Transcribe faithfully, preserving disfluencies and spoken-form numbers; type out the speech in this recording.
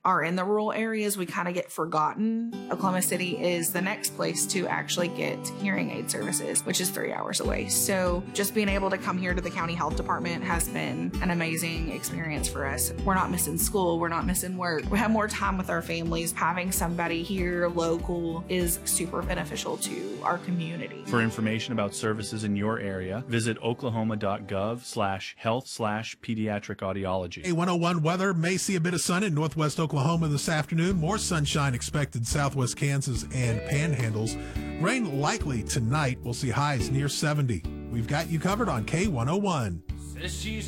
are in the rural areas, we kind of get forgotten. Oklahoma City is the next place to actually get hearing aid services, which is three hours away. So just being able to come here to the county health department has been an amazing experience for us. We're not missing school. We're not missing work. We have more time with our families. Having somebody here local is super beneficial to our community. For information about services in your area, visit oklahoma.gov slash health slash pediatric audiology. A one oh one weather may see a bit of sun in northwest Oklahoma this afternoon. More sunshine expected southwest Kansas and panhandles. Rain likely tonight. We'll see highs near seventy. We've got you covered on K one oh one.